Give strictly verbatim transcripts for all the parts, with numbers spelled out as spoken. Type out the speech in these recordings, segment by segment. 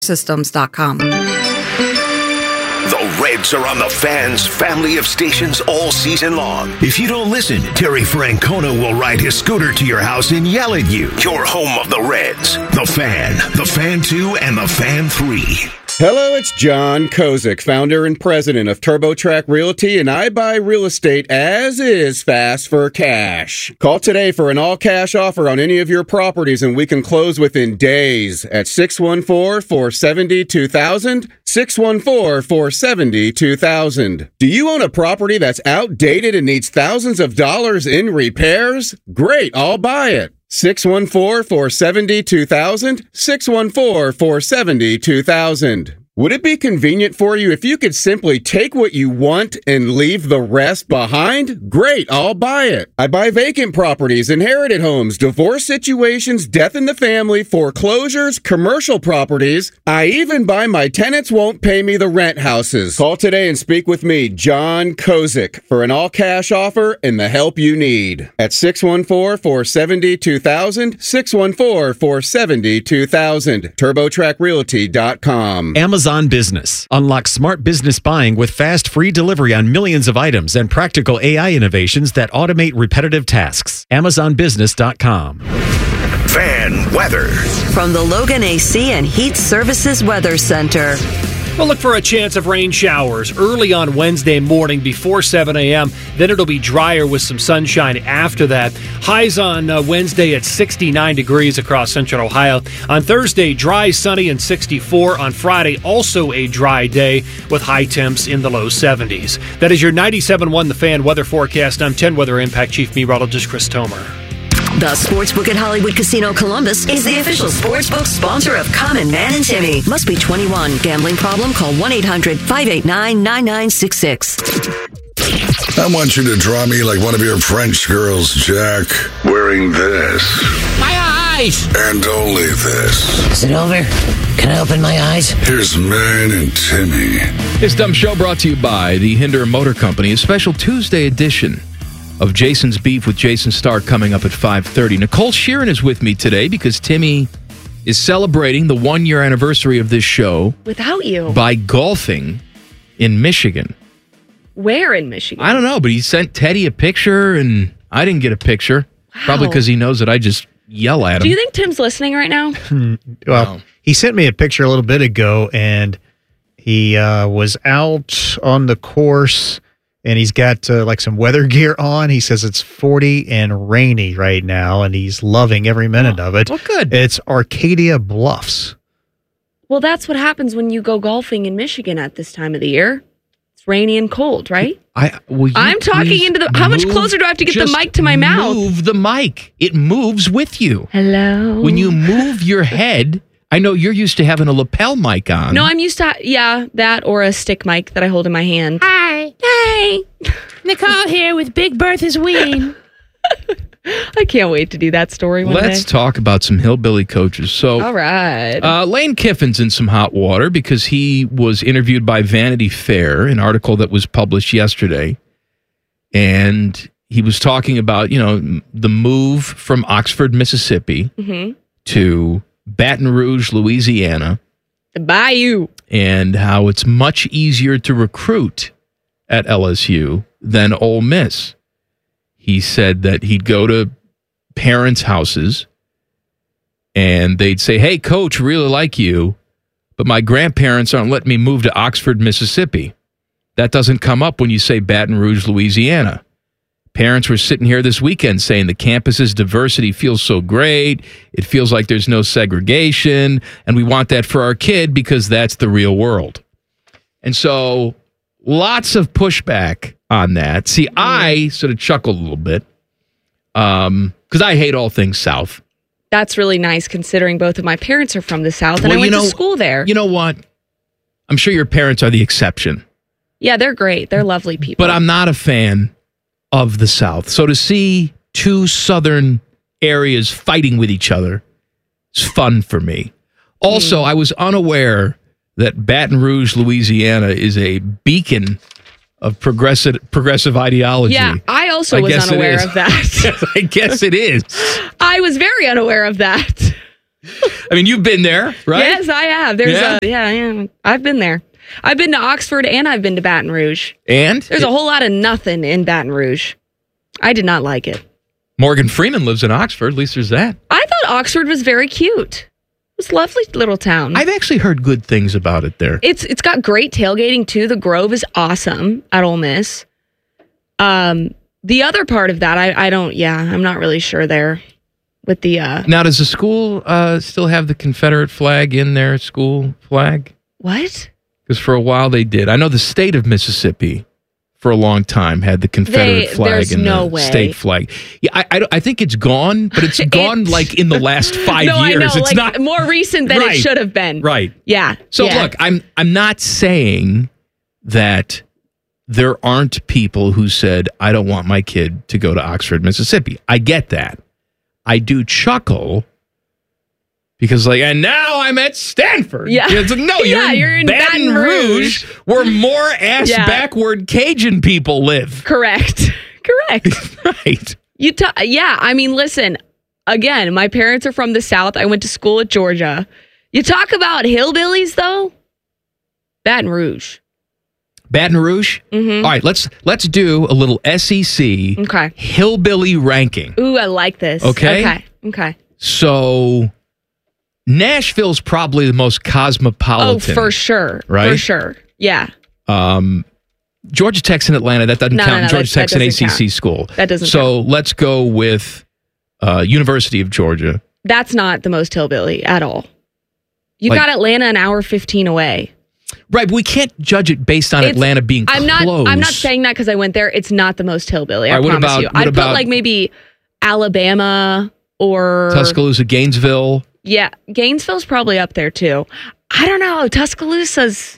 systems dot com. The Reds are on the Fan's family of stations all season long. If you don't listen, Terry Francona will ride his scooter to your house and yell at you. You're home of the Reds. The Fan, The Fan two, and The Fan three. Hello, it's John Kozik, founder and president of TurboTrack Realty, and I buy real estate as is fast for cash. Call today for an all-cash offer on any of your properties, and we can close within days at six one four, four seven zero, two thousand, six one four, four seven zero, two thousand. Do you own a property that's outdated and needs thousands of dollars in repairs? Great, I'll buy it. six one four, four seven zero, two thousand, six one four, four seven zero, two thousand. Would it be convenient for you if you could simply take what you want and leave the rest behind? Great, I'll buy it. I buy vacant properties, inherited homes, divorce situations, death in the family, foreclosures, commercial properties. I even buy my tenants won't pay me the rent houses. Call today and speak with me, John Kozik, for an all-cash offer and the help you need. At six one four, four seven zero, two thousand, six one four, four seven zero, two thousand. TurboTrack Realty dot com. Amazon Business. Unlock smart business buying with fast, free delivery on millions of items and practical A I innovations that automate repetitive tasks. Amazon Business dot com. Fan weather. From the Logan A C and Heat Services Weather Center. We'll look for a chance of rain showers early on Wednesday morning before seven a.m. Then it'll be drier with some sunshine after that. Highs on uh, Wednesday at sixty-nine degrees across central Ohio. On Thursday, dry, sunny, and sixty-four. On Friday, also a dry day with high temps in the low seventies. That is your ninety-seven point one The Fan weather forecast. I'm ten Weather Impact Chief Meteorologist Chris Tomer. The Sportsbook at Hollywood Casino Columbus is the official sportsbook sponsor of Common Man and Timmy. Must be twenty-one. Gambling problem? Call one eight hundred, five eight nine, nine nine six six. I want you to draw me like one of your French girls, Jack, wearing this. My eyes! And only this. Is it over? Can I open my eyes? Here's Man and Timmy. This dumb show brought to you by the Hinder Motor Company, a special Tuesday edition of Jason's Beef with Jason Starr coming up at five thirty. Nicole Sheeran is with me today because Timmy is celebrating the one-year anniversary of this show. Without you. By golfing in Michigan. Where in Michigan? I don't know, but he sent Teddy a picture, and I didn't get a picture. Wow. Probably because he knows that I just yell at him. Do you think Tim's listening right now? Well, no. He sent me a picture a little bit ago, and he uh, was out on the course, and he's got uh, like some weather gear on. He says it's forty and rainy right now, and he's loving every minute oh, of it. Well, good. It's Arcadia Bluffs. Well, that's what happens when you go golfing in Michigan at this time of the year. It's rainy and cold, right? I, I'm talking into the... How much closer do I have to get the mic to my mouth? Move the mic. It moves with you. Hello? When you move your head... I know you're used to having a lapel mic on. No, I'm used to, yeah, that or a stick mic that I hold in my hand. Hi. Hey. Nicole here with Big Bertha's Ween. I can't wait to do that story one Let's day. talk about some hillbilly coaches. So, all right. Uh, Lane Kiffin's in some hot water because he was interviewed by Vanity Fair, an article that was published yesterday. And he was talking about, you know, the move from Oxford, Mississippi mm-hmm. to Baton Rouge, Louisiana. The Bayou. And how it's much easier to recruit at L S U than Ole Miss. He said that he'd go to parents' houses and they'd say, hey, coach, really like you, but my grandparents aren't letting me move to Oxford, Mississippi. That doesn't come up when you say Baton Rouge, Louisiana. Parents were sitting here this weekend saying the campus's diversity feels so great. It feels like there's no segregation, and we want that for our kid because that's the real world. And so lots of pushback on that. See, I sort of chuckled a little bit um, because I hate all things South. That's really nice considering both of my parents are from the South and well, I went you know, to school there. You know what? I'm sure your parents are the exception. Yeah, they're great. They're lovely people. But I'm not a fan of the South. So to see two Southern areas fighting with each other is fun for me. Also, mm. I was unaware that Baton Rouge, Louisiana is a beacon of progressive progressive ideology. Yeah, I also I was unaware of that. I guess it is. I was very unaware of that. I mean, you've been there, right? Yes, I have. There's Yeah? a yeah, yeah. I've been there. I've been to Oxford and I've been to Baton Rouge. And There's a whole lot of nothing in Baton Rouge. I did not like it. Morgan Freeman lives in Oxford. At least there's that. I thought Oxford was very cute. It was a lovely little town. I've actually heard good things about it there. It's it's got great tailgating too. The Grove is awesome at Ole Miss. Um, the other part of that, I, I don't. Yeah, I'm not really sure there with the. Uh, Now, does the school uh, still have the Confederate flag in their school flag? what? Because for a while they did. I know the state of Mississippi for a long time had the Confederate They- flag there's and no the way. state flag. Yeah, I, I, don't- I think it's gone, but it's gone like in the last five no, years. I know, It's like not more recent than Right. it should have been. right. Yeah. So yeah. look, I'm I'm not saying that there aren't people who said, I don't want my kid to go to Oxford, Mississippi. I get that. I do chuckle because, like, and now I'm at Stanford. Yeah. It's like, no, you're, Yeah, in, you're in Baton, Baton Rouge, Rouge. where more ass Yeah. backward Cajun people live. Correct. Correct. Right. You t- yeah, I mean, listen, again, my parents are from the South. I went to school at Georgia. You talk about hillbillies, though? Baton Rouge. Baton Rouge? Mhm. All right, let's let's do a little S E C Okay. hillbilly ranking. Ooh, I like this. Okay. Okay. Okay. So Nashville's probably the most Oh, cosmopolitan. for sure. Right? For sure. Yeah. Um, Georgia Tech's in Atlanta. That doesn't No, count. no, no, Georgia that- that Tech's an A doesn't C C count. school. That doesn't So let's go with uh, University of Georgia. That's not the most hillbilly at all. You Like- got Atlanta an hour fifteen away. Right, but we can't judge it based on It's- Atlanta being I'm not. close. I'm not saying that because I went there. It's not the most hillbilly. I All right, what promise about- you. what I'd about- put like maybe Alabama or Tuscaloosa, Gainesville. Yeah, Gainesville's probably up there too. I don't know. Tuscaloosa's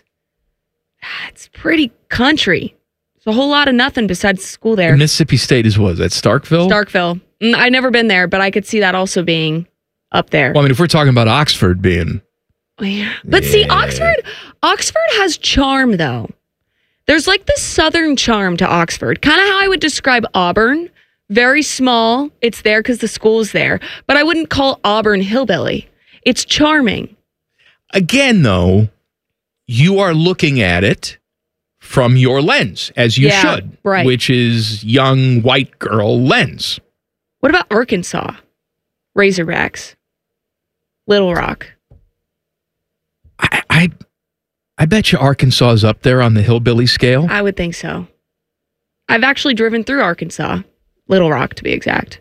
it's pretty country. There's a whole lot of nothing besides school there. And Mississippi State is what? Is that Starkville? Starkville. Mm, I've never been there, but I could see that also being up there. Well, I mean, if we're talking about Oxford being, Oh, yeah. But see, Oxford, Oxford has charm though. There's like this southern charm to Oxford, kind of how I would describe Auburn. Very small. It's there because the school's there, but I wouldn't call Auburn hillbilly. It's charming. again, though, you are looking at it from your lens, as you Yeah, should, right. which is young white girl lens. What about Arkansas? Razorbacks, Little Rock. I, I, I bet you Arkansas is up there on the hillbilly scale. I would think so. I've actually driven through Arkansas, Little Rock to be exact.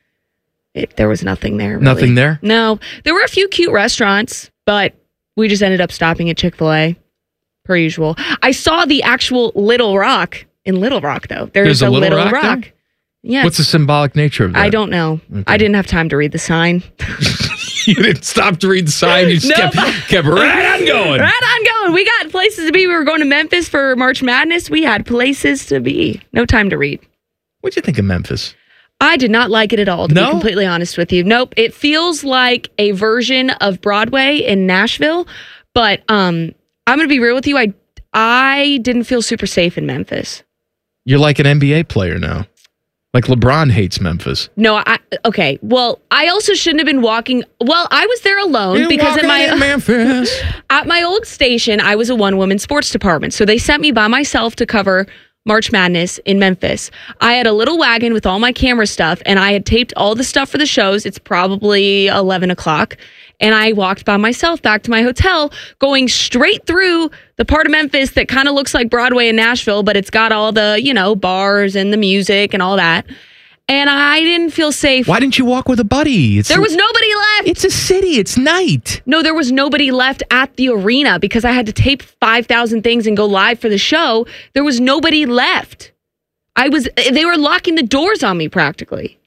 It, there was nothing there. Really. Nothing there? No. There were a few cute restaurants, but we just ended up stopping at Chick-fil-A, per usual. I saw the actual Little Rock in Little Rock, though. There There's is a a Little Little Rock Rock. there? Yes. What's the symbolic nature of that? I don't know. I didn't have time to read the sign. You didn't stop to read the sign. You just Nope. kept, kept right on going. Right on going. We got places to be. We were going to Memphis for March Madness. We had places to be. No time to read. What'd you think of Memphis? I did not like it at all, to No? be completely honest with you. Nope. It feels like a version of Broadway in Nashville, but um, I'm going to be real with you. I I didn't feel super safe in Memphis. You're like an N B A player now. Like LeBron hates Memphis. No, I okay. Well, I also shouldn't have been walking. Well, I was there alone You're because at walking my in Memphis. at my old station, I was a one-woman sports department. So they sent me by myself to cover March Madness in Memphis. I had a little wagon with all my camera stuff, and I had taped all the stuff for the shows. It's probably eleven o'clock. And I walked by myself back to my hotel, going straight through the part of Memphis that kind of looks like Broadway in Nashville, but it's got all the, you know, bars and the music and all that. And I didn't feel safe. Why didn't you walk with a buddy? It's There was nobody left. It's a city. It's night. No, there was nobody left at the arena because I had to tape five thousand things and go live for the show. There was nobody left. I was, they were locking the doors on me practically.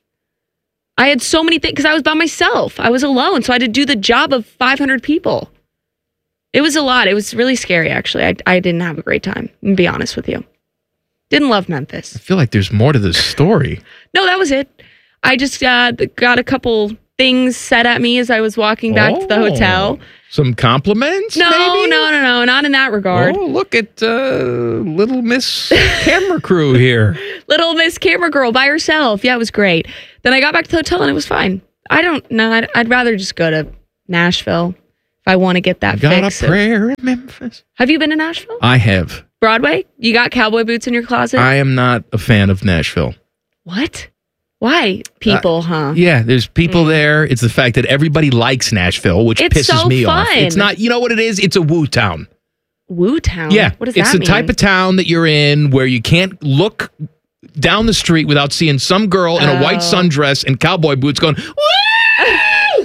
I had so many things because I was by myself. I was alone. So I had to do the job of five hundred people. It was a lot. It was really scary, actually. I, I didn't have a great time, to be honest with you. Didn't love Memphis. I feel like there's more to this story. No, that was it. I just uh, got a couple things said at me as I was walking back to the Oh, hotel. Some compliments? No, maybe? no, no, no, not in that regard. Oh, look at uh, little Miss Camera Crew here. Little Miss Camera Girl by herself. Yeah, it was great. Then I got back to the hotel and it was fine. I don't know. I'd, I'd rather just go to Nashville. If I want to get that Got fix. a prayer in Memphis. Have you been to Nashville? I have. Broadway? You got cowboy boots in your closet? I am not a fan of Nashville. What? Why? People, uh, huh? Yeah, there's people mm. there. It's the fact that everybody likes Nashville, which it's pisses so me fun. off. It's not, you know what it is? It's a woo town. Woo town? Yeah. What does it's that the mean? type of town that you're in where you can't look down the street without seeing some girl in a Oh. white sundress and cowboy boots going, woo!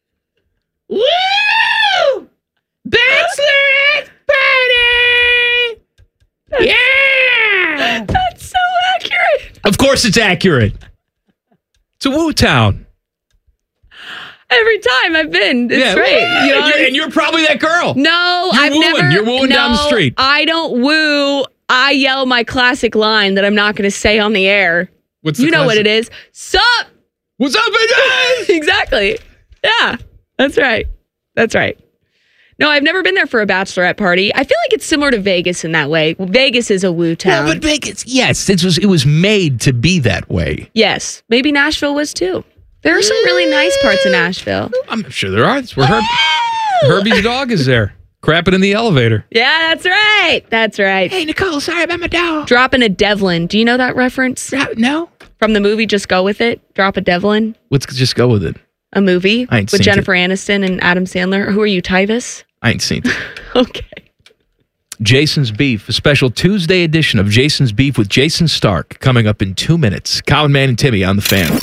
Woo! Bachelorette party! Yeah! That's so accurate. Of course it's accurate. It's a woo town. Every time I've been, it's Yeah, great. woo! You know, and, you're, and you're probably that girl. No, You're I've wooing. never. You're wooing no, down the street. I don't woo. I yell my classic line that I'm not going to say on the air. What's the you know what classic? it is? Sup? What's up, man? Exactly. Yeah, that's right. That's right. No, I've never been there for a bachelorette party. I feel like it's similar to Vegas in that way. Vegas is a woo town. Well, but Vegas, yes, it was it was made to be that way. Yes, maybe Nashville was too. There are some really nice parts of Nashville. I'm sure there are. That's where Herb, Herbie's dog is there, crapping in the elevator. Yeah, that's right. That's right. Hey, Nicole, sorry about my dog. Dropping a Devlin. Do you know that reference? No. From the movie Just Go With It? Drop a Devlin? Let's just go with it. A movie I ain't with seen Jennifer Aniston and Adam Sandler. Who are you, Tyvis? I ain't seen it. Okay. Jason's Beef, a special Tuesday edition of Jason's Beef with Jason Stark, coming up in two minutes. Colin, Man, and Timmy on the Fan.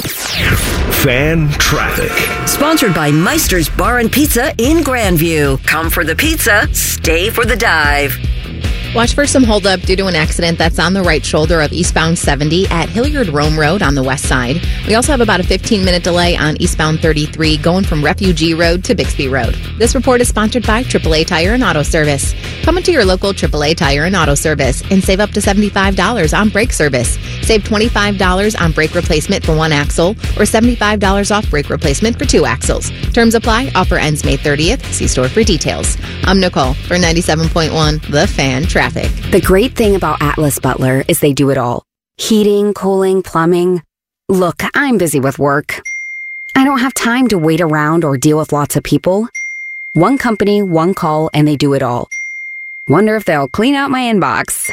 Fan traffic. Sponsored by Meister's Bar and Pizza in Grandview. Come for the pizza, stay for the dive. Watch for some holdup due to an accident that's on the right shoulder of eastbound seventy at Hilliard Rome Road on the west side. We also have about a fifteen minute delay on eastbound thirty-three going from Refugee Road to Bixby Road. This report is sponsored by triple A Tire and Auto Service. Come into your local triple A Tire and Auto Service and save up to seventy-five dollars on brake service. Save twenty-five dollars on brake replacement for one axle or seventy-five dollars off brake replacement for two axles. Terms apply. Offer ends May thirtieth. See store for details. I'm Nicole for ninety-seven point one The Fan Traffic. The great thing about Atlas Butler is they do it all. Heating, cooling, plumbing. Look, I'm busy with work. I don't have time to wait around or deal with lots of people. One company, one call, and they do it all. Wonder if they'll clean out my inbox.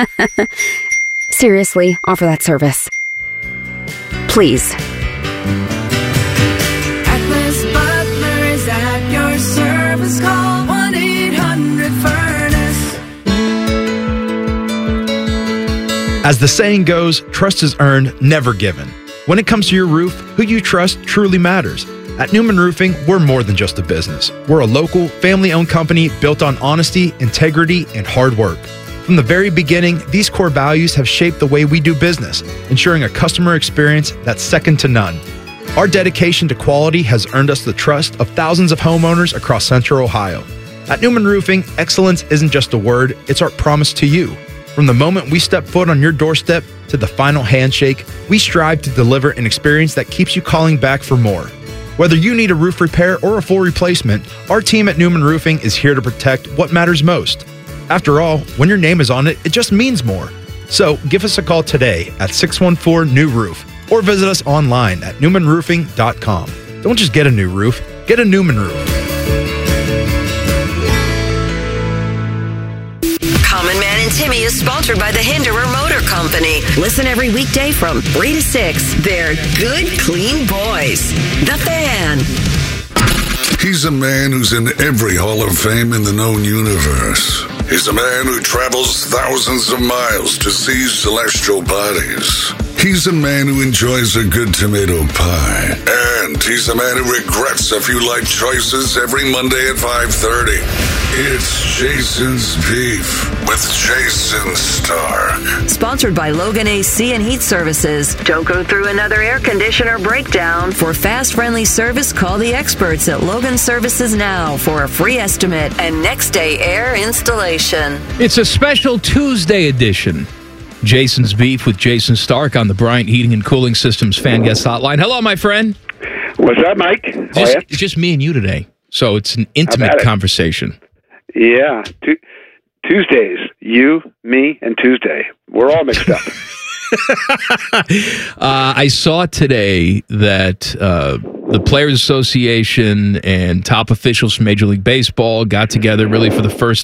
Seriously, offer that service. Please. Atlas Butler is at your service. Call one eight hundred furnace. As the saying goes, trust is earned, never given. When it comes to your roof, who you trust truly matters. At Newman Roofing, we're more than just a business. We're a local, family-owned company built on honesty, integrity, and hard work. From the very beginning, these core values have shaped the way we do business, ensuring a customer experience that's second to none. Our dedication to quality has earned us the trust of thousands of homeowners across Central Ohio. At Newman Roofing, excellence isn't just a word, it's our promise to you. From the moment we step foot on your doorstep to the final handshake, we strive to deliver an experience that keeps you calling back for more. Whether you need a roof repair or a full replacement, our team at Newman Roofing is here to protect what matters most. After all, when your name is on it, it just means more. So give us a call today at six one four, N E W roof or visit us online at newman roofing dot com. Don't just get a new roof, get a Newman roof. Common Man and Timmy is sponsored by the Hinderer Motor Company. Listen every weekday from three to six. They're good, clean boys. The Fan. He's a man who's in every Hall of Fame in the known universe. He's a man who travels thousands of miles to see celestial bodies. He's a man who enjoys a good tomato pie. And he's a man who regrets a few life choices every Monday at five thirty. It's Jason's Beef with Jason Stark. Sponsored by Logan A C and Heat Services. Don't go through another air conditioner breakdown. For fast, friendly service, call the experts at Logan Services now for a free estimate and next day air installation. It's a special Tuesday edition. Jason's Beef with Jason Stark on the Bryant Heating and Cooling Systems Fan Guest Hotline. Hello, my friend. What's up, Mike? Just, it's just me and you today, so it's an intimate conversation. Yeah, tu- Tuesdays, you, me, and Tuesday. We're all mixed up. uh, I saw today that uh, the Players Association and top officials from Major League Baseball got together really for the first